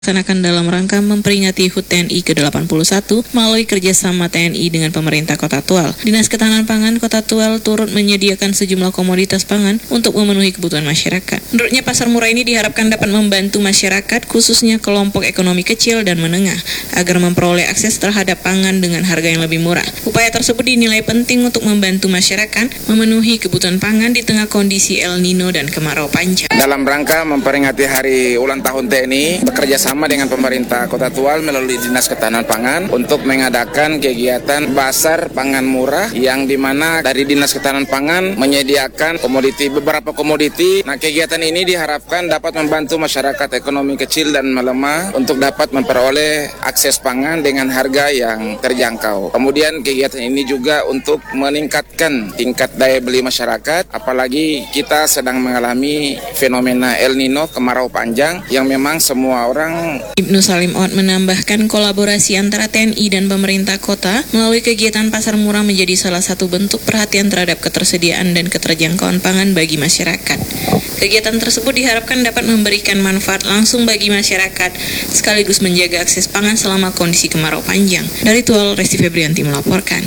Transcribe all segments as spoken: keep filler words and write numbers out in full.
dilaksanakan dalam rangka memperingati H U T T E N I ke delapan puluh satu melalui kerjasama T N I dengan pemerintah Kota Tual. Dinas Ketahanan Pangan Kota Tual turut menyediakan sejumlah komoditas pangan untuk memenuhi kebutuhan masyarakat. Menurutnya pasar murah ini diharapkan dapat membantu masyarakat, khususnya kelompok ekonomi kecil dan menengah, agar memperoleh akses terhadap pangan dengan harga yang lebih murah. Upaya tersebut dinilai penting untuk membantu masyarakat memenuhi kebutuhan pangan di tengah kondisi El Nino dan kemarau panjang. Dalam rangka memperingati hari ulang tahun T N I, bekerja sama dengan pemerintah Kota Tual melalui Dinas Ketahanan Pangan untuk mengadakan kegiatan pasar pangan murah yang dimana dari Dinas Ketahanan Pangan menyediakan komoditi beberapa komoditi. Nah, kegiatan ini diharapkan dapat membantu masyarakat ekonomi kecil dan melemah untuk dapat memperoleh akses pangan dengan harga yang terjangkau. Kemudian kegiatan ini juga untuk meningkatkan tingkat daya beli masyarakat, apalagi kita sedang mengalami fenomena El Nino, kemarau panjang yang memang semua orang. Ibnu Salim Ot menambahkan kolaborasi antara T N I dan pemerintah kota melalui kegiatan pasar murah menjadi salah satu bentuk perhatian terhadap ketersediaan dan keterjangkauan pangan bagi masyarakat. Kegiatan tersebut diharapkan dapat memberikan manfaat langsung bagi masyarakat sekaligus menjaga akses pangan selama kondisi kemarau panjang. Dari Tual, Resti Febrianti melaporkan.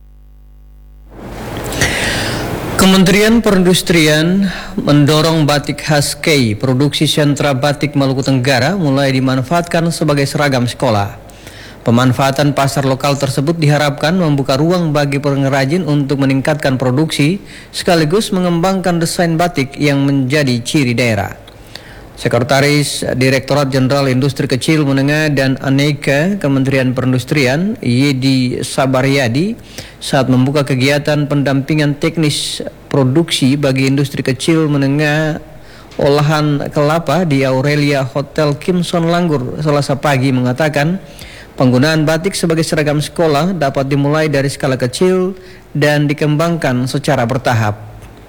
Kementerian Perindustrian mendorong batik khas Kei, produksi sentra batik Maluku Tenggara, mulai dimanfaatkan sebagai seragam sekolah. Pemanfaatan pasar lokal tersebut diharapkan membuka ruang bagi pengrajin untuk meningkatkan produksi, sekaligus mengembangkan desain batik yang menjadi ciri daerah. Sekretaris Direktorat Jenderal Industri Kecil, Menengah, dan Aneka Kementerian Perindustrian, Yedi Sabaryadi, saat membuka kegiatan pendampingan teknis produksi bagi industri kecil menengah olahan kelapa di Aurelia Hotel Kimson Langgur Selasa pagi mengatakan, penggunaan batik sebagai seragam sekolah dapat dimulai dari skala kecil dan dikembangkan secara bertahap.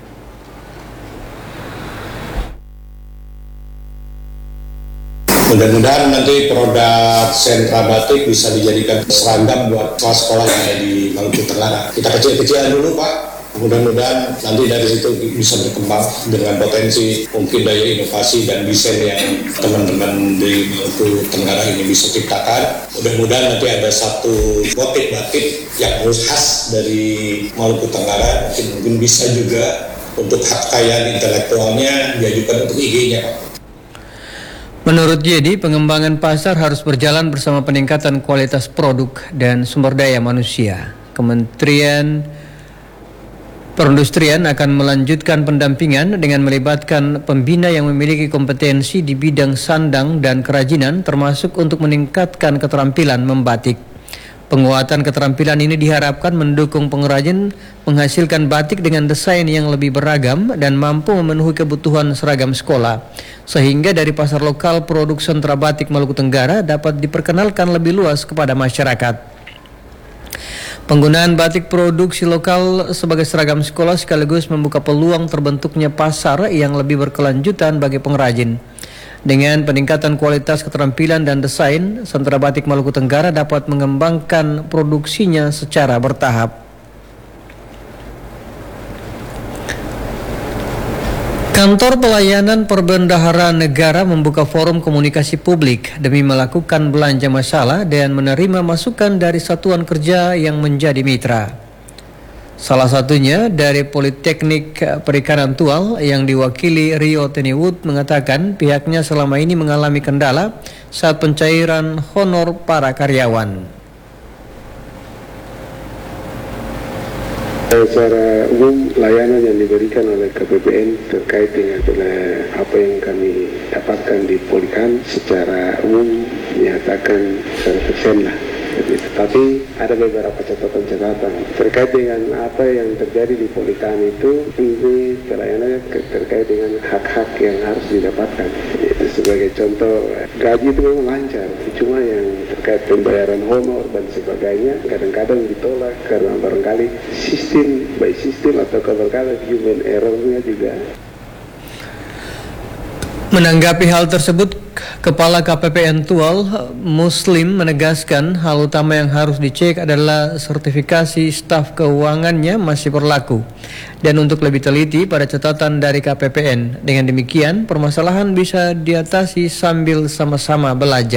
Mudah-mudahan nanti produk sentra batik bisa dijadikan seragam buat kelas sekolah yang ada di Maluku Tenggara. Kita kecil-kecilan dulu, Pak. Mudah-mudahan nanti dari situ bisa berkembang dengan potensi mungkin daya inovasi dan desain yang teman-teman di Maluku Tenggara ini bisa ciptakan. Mudah-mudahan nanti ada satu motif batik yang harus khas dari Maluku Tenggara. Mungkin, mungkin bisa juga untuk hak kekayaan intelektualnya diajukan untuk I G-nya, Pak. Menurut Yedi, pengembangan pasar harus berjalan bersama peningkatan kualitas produk dan sumber daya manusia. Kementerian Perindustrian akan melanjutkan pendampingan dengan melibatkan pembina yang memiliki kompetensi di bidang sandang dan kerajinan, termasuk untuk meningkatkan keterampilan membatik. Penguatan keterampilan ini diharapkan mendukung pengrajin menghasilkan batik dengan desain yang lebih beragam dan mampu memenuhi kebutuhan seragam sekolah, sehingga dari pasar lokal produk sentra batik Maluku Tenggara dapat diperkenalkan lebih luas kepada masyarakat. Penggunaan batik produksi lokal sebagai seragam sekolah sekaligus membuka peluang terbentuknya pasar yang lebih berkelanjutan bagi pengrajin. Dengan peningkatan kualitas keterampilan dan desain, sentra batik Maluku Tenggara dapat mengembangkan produksinya secara bertahap. Kantor Pelayanan Perbendaharaan Negara membuka forum komunikasi publik demi melakukan belanja masalah dan menerima masukan dari satuan kerja yang menjadi mitra. Salah satunya dari Politeknik Perikanan Tual yang diwakili Rio Teniwood mengatakan pihaknya selama ini mengalami kendala saat pencairan honor para karyawan. Secara umum layanan yang diberikan oleh K P P N terkait dengan apa yang kami dapatkan di Polikan secara umum menyatakan seratus persen lah. Tapi ada beberapa catatan-catatan terkait dengan apa yang terjadi di Polikan itu. Ini pelayanannya terkait dengan hak-hak yang harus didapatkan. Itu sebagai contoh, gaji itu memang lancar, cuma yang terkait pembayaran honor dan sebagainya kadang-kadang ditolak karena barangkali sistem by sistem atau barangkali human error-nya juga. Menanggapi hal tersebut, Kepala K P P N Tual, Muslim, menegaskan hal utama yang harus dicek adalah sertifikasi staf keuangannya masih berlaku. Dan untuk lebih teliti pada catatan dari K P P N. Dengan demikian, permasalahan bisa diatasi sambil sama-sama belajar.